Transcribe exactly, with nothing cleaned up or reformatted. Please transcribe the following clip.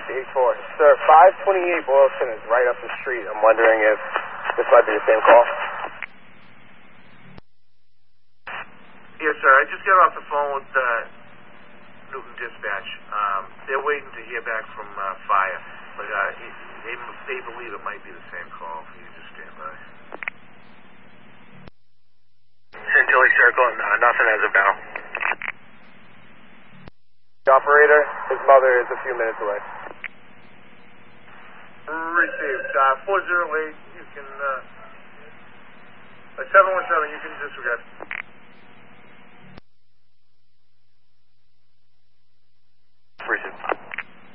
twenty-eight to eight four. Sir, five twenty-eight Boylston is right up the street. I'm wondering if this might be the same call. Yes, sir. I just got off the phone with uh, Newton Dispatch. Um, they're waiting to hear back from uh, fire, but uh, they, they believe it might be the same call. If you just stand by. Chantilly Circle, no, nothing as of now. The operator, his mother is a few minutes away. Received. Uh, four zero eight, you can, uh, seven one seven, you can disregard.